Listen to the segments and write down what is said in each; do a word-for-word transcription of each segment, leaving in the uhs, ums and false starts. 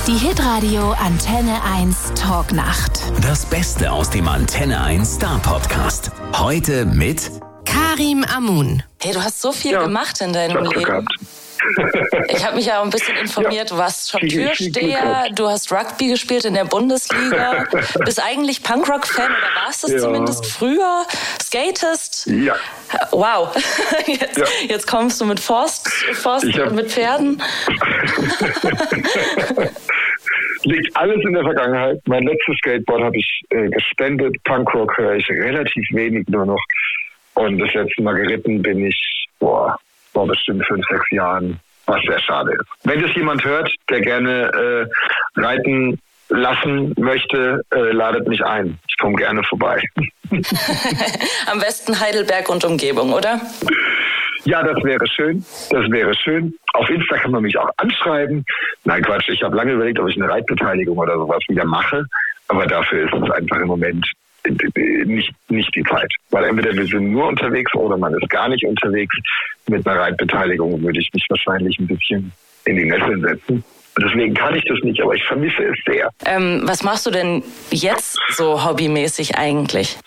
Die Hitradio Antenne eins Talknacht. Das Beste aus dem Antenne eins Star Podcast. Heute mit Karim Amun. Hey, du hast so viel ja, gemacht in deinem Leben. Gehabt. Ich habe mich ja auch ein bisschen informiert. Ja, du warst schon Türsteher, du hast Rugby gespielt in der Bundesliga, bist eigentlich Punkrock-Fan oder warst es ja. zumindest früher, skatest. Ja. Wow, jetzt, ja. jetzt kommst du mit Forst, Forst hab... mit Pferden. Liegt alles in der Vergangenheit. Mein letztes Skateboard habe ich äh, gespendet. Punkrock höre ich relativ wenig nur noch. Und das letzte Mal geritten bin ich, boah, vor bestimmt fünf, sechs Jahren, was sehr schade ist. Wenn das jemand hört, der gerne äh, reiten lassen möchte, äh, ladet mich ein. Ich komme gerne vorbei. Am besten Heidelberg und Umgebung, oder? Ja, das wäre schön. Das wäre schön. Auf Insta kann man mich auch anschreiben. Nein, Quatsch, ich habe lange überlegt, ob ich eine Reitbeteiligung oder sowas wieder mache. Aber dafür ist es einfach im Moment nicht, nicht die Zeit. Weil entweder wir sind nur unterwegs oder man ist gar nicht unterwegs. Mit einer Reitbeteiligung würde ich mich wahrscheinlich ein bisschen in die Nesseln setzen. Deswegen kann ich das nicht, aber ich vermisse es sehr. Ähm, was machst du denn jetzt so hobbymäßig eigentlich?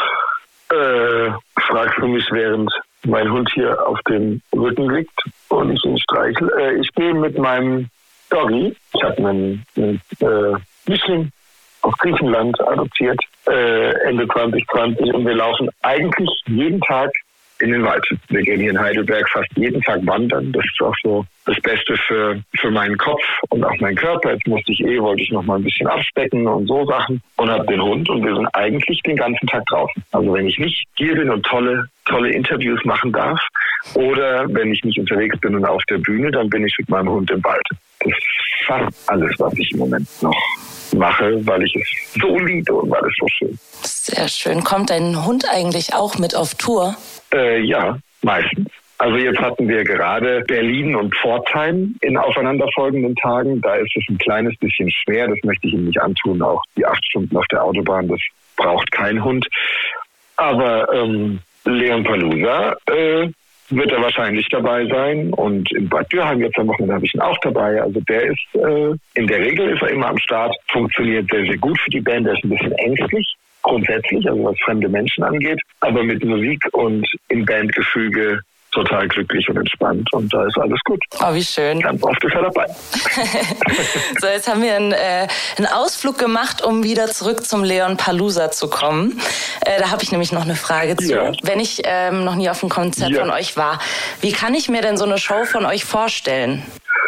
Äh, fragst du mich, während mein Hund hier auf dem Rücken liegt und ich ihn streichle. Äh, ich gehe mit meinem Doggy, ich habe einen, einen äh, Mischling aus Griechenland adoptiert, äh, Ende zwanzig zwanzig, und wir laufen eigentlich jeden Tag in den Wald. Wir gehen hier in Heidelberg fast jeden Tag wandern. Das ist auch so das Beste für, für meinen Kopf und auch meinen Körper. Jetzt musste ich eh, wollte ich noch mal ein bisschen abspecken und so Sachen und habe den Hund und wir sind eigentlich den ganzen Tag draußen. Also wenn ich nicht hier bin und tolle, tolle Interviews machen darf oder wenn ich nicht unterwegs bin und auf der Bühne, dann bin ich mit meinem Hund im Wald. Das ist fast alles, was ich im Moment noch mache, weil ich es so liebe und weil es so schön ist. Sehr schön. Kommt dein Hund eigentlich auch mit auf Tour? Äh, ja, meistens. Also jetzt hatten wir gerade Berlin und Pforzheim in aufeinanderfolgenden Tagen. Da ist es ein kleines bisschen schwer, das möchte ich ihm nicht antun. Auch die acht Stunden auf der Autobahn, das braucht kein Hund. Aber ähm, Leon Palooza äh, wird er wahrscheinlich dabei sein. Und in Bad Dürheim jetzt am Wochenende habe ich ihn auch dabei. Also der ist, äh, in der Regel ist er immer am Start, funktioniert sehr, sehr gut für die Band. Der ist ein bisschen ängstlich. Grundsätzlich, also was fremde Menschen angeht, aber mit Musik und im Bandgefüge total glücklich und entspannt und da ist alles gut. Oh, wie schön. Ganz oft ist er dabei. So, jetzt haben wir einen, äh, einen Ausflug gemacht, um wieder zurück zum Leon Palooza zu kommen. Äh, da habe ich nämlich noch eine Frage zu. Ja. Wenn ich ähm, noch nie auf einem Konzert ja. von euch war, wie kann ich mir denn so eine Show von euch vorstellen?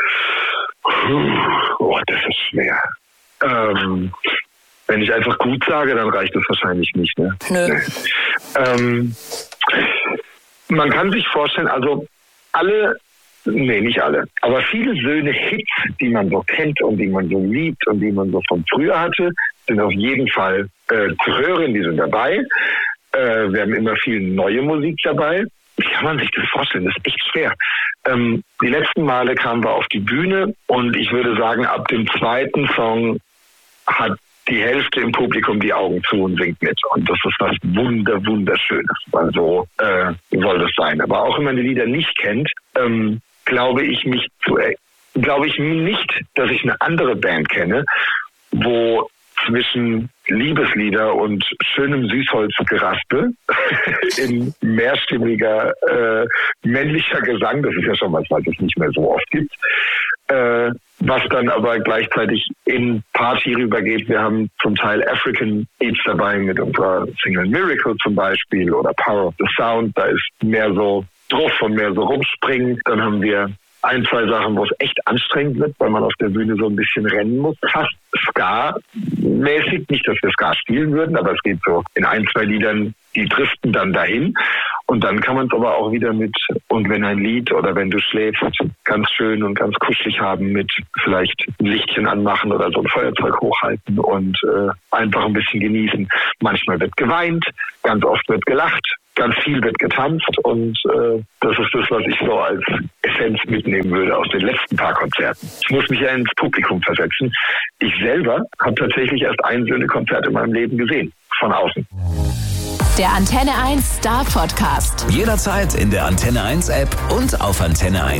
Oh, das ist schwer. Ähm... Wenn ich einfach gut sage, dann reicht das wahrscheinlich nicht. Ne? Nö. Nee. Ähm, man kann sich vorstellen, also alle, nee, nicht alle, aber viele Söhne Hits, die man so kennt und die man so liebt und die man so von früher hatte, sind auf jeden Fall äh, zu hören, die sind dabei. Äh, wir haben immer viel neue Musik dabei. Wie kann man sich das vorstellen? Das ist echt schwer. Ähm, die letzten Male kamen wir auf die Bühne und ich würde sagen, ab dem zweiten Song hat die Hälfte im Publikum die Augen zu und singt mit. Und das ist was wunder, wunderschönes. Weil so äh, soll das sein. Aber auch wenn man die Lieder nicht kennt, ähm, glaube ich mich zu, äh, glaube ich nicht, dass ich eine andere Band kenne, wo zwischen Liebeslieder und schönem Süßholzgeraspel in mehrstimmiger äh, männlicher Gesang, das ist ja schon was, was es nicht mehr so oft gibt, äh, was dann aber gleichzeitig in Party rübergeht. Wir haben zum Teil African Beats dabei mit unserer Single Miracle zum Beispiel oder Power of the Sound, da ist mehr so drauf und mehr so rumspringen. Dann haben wir ein, zwei Sachen, wo es echt anstrengend wird, weil man auf der Bühne so ein bisschen rennen muss. Fast Ska-mäßig. Nicht, dass wir Ska spielen würden, aber es geht so in ein, zwei Liedern, die driften dann dahin. Und dann kann man es aber auch wieder mit Und wenn ein Lied oder Wenn du schläfst ganz schön und ganz kuschelig haben mit vielleicht ein Lichtchen anmachen oder so ein Feuerzeug hochhalten und äh, einfach ein bisschen genießen. Manchmal wird geweint, ganz oft wird gelacht. Ganz viel wird getanzt und äh, das ist das, was ich so als Essenz mitnehmen würde aus den letzten paar Konzerten. Ich muss mich ja ins Publikum versetzen. Ich selber habe tatsächlich erst ein Söhne-Konzert in meinem Leben gesehen, von außen. Der Antenne eins Star Podcast. Jederzeit in der Antenne eins App und auf antenne eins.